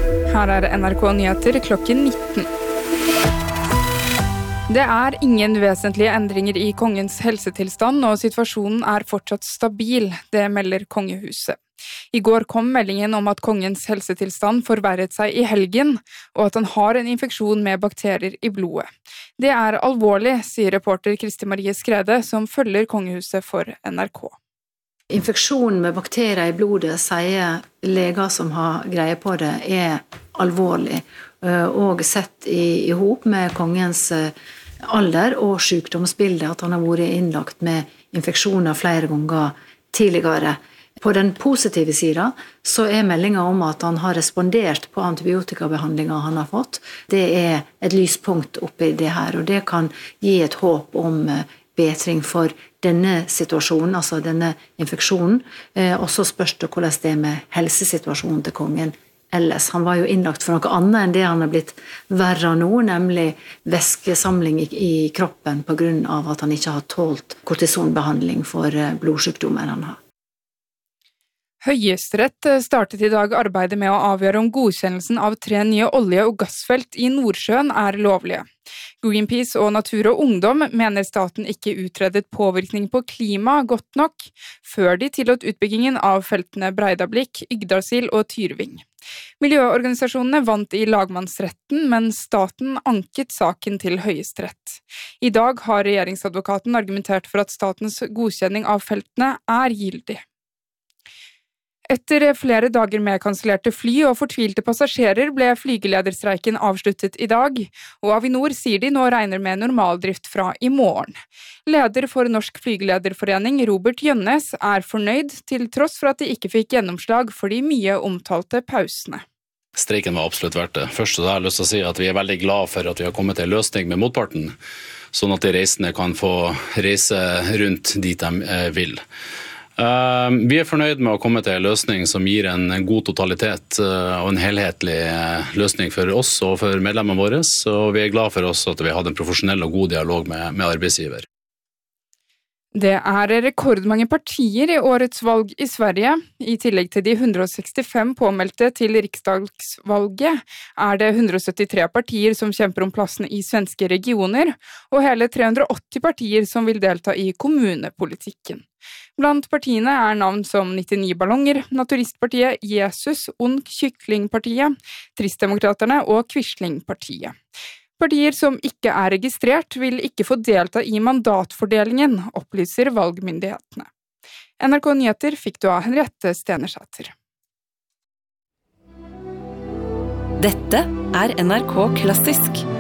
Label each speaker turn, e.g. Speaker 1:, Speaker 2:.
Speaker 1: Her NRK Nyheter klokken 19. Det ingen vesentlige endringer i kongens helsetilstand, og situasjonen fortsatt stabil, det melder kongehuset. I går kom meldingen om at kongens helsetilstand forverret seg i helgen, og at han har en infeksjon med bakterier i blodet. Det alvorlig, sier reporter Kristi Marie Skrede, som følger kongehuset for NRK.
Speaker 2: Infeksjon med bakterier i blodet, sier leger som har greie på det, alvorlig, og sett i hop med kongens alder og sykdomsbilde, at han har vært innlagt med infeksjoner flere ganger tidligere. På den positive siden så meldingen om at han har respondert på antibiotikabehandlingen han har fått. Det et lyspunkt oppi det her, og det kan gi et håp om bedring for denne situasjonen, altså denne infeksjonen. Og så spørs det hvordan det med helsesituasjonen til kongen ellers. Han var jo innlagt for noe annet enn det han har blitt verre nå, nemlig væskesamling i kroppen på grunn av at han ikke har tålt kortisonbehandling for blodsykdommer han har.
Speaker 1: Høyesterett startet i dag arbeidet med å avgjøre om godkjennelsen av 3 nye olje- og gassfelt i Nordsjøen lovlige. Greenpeace og Natur og Ungdom mener staten ikke utredet påvirkning på klima godt nok, før de tillot utbyggingen av feltene Breidablikk, Yggdrasil og Tyrving. Miljøorganisasjonene vant i lagmannsretten, men staten anket saken til Høyesterett. I dag har regjeringsadvokaten argumentert for at statens godkjenning av feltene gyldig. Etter flere dager med kansellerte fly og fortvilte passasjerer ble flygelederstreiken avsluttet i dag, og Avinor sier de nå regner med normaldrift fra i morgen. Leder for Norsk Flygelederforening, Robert Gjønnes, fornøyd til tross for at de ikke fikk gjennomslag for de mye omtalte pausene.
Speaker 3: Streiken var absolutt verdt det. Først så har jeg lyst til å si at vi veldig glad for at vi har kommet til en løsning med motparten, sånn at de reisende kan få reise rundt dit de vil. Vi fornøyd med å komme til en løsning som gir en god totalitet og en helhetlig løsning for oss og for medlemmene våre, og vi glad for oss at vi hadde en profesjonell og god dialog med arbeidsgiver.
Speaker 1: Det rekordmange partier i årets valg i Sverige. I tillegg til de 165 påmeldte til riksdagsvalget det 173 partier som kjemper om plassene i svenske regioner, og hele 380 partier som vil delta i kommunepolitikken. Blant partiene navn som 99 ballonger, Naturistpartiet, Jesus, Ung Kyklingpartiet, Tristdemokraterne og Quislingpartiet. Partier som ikke registrert, vil ikke få delta i mandatfordelingen, opplyser valgmyndighetene. NRK Nyheter fikk du av Henriette Stenersæter.
Speaker 4: Dette NRK Klassisk.